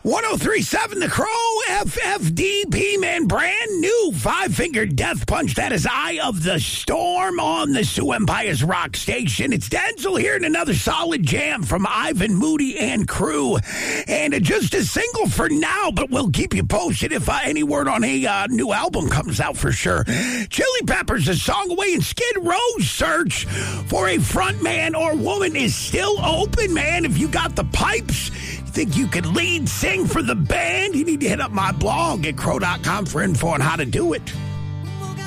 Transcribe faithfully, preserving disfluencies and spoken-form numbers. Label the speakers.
Speaker 1: ten thirty-seven The Crow, F F D P, man, brand new five-finger death punch. That is Eye of the Storm on the Sioux Empire's rock station. It's Denzel here in another solid jam from Ivan Moody and crew. And uh, just a single for now, but we'll keep you posted if uh, any word on a uh, new album comes out for sure. Chili Peppers, a song away, and Skid Row's search for a front man or woman is still open, man. If you got the pipes, think you could lead sing for the band, you need to hit up my blog at crow dot com for info on how to do it.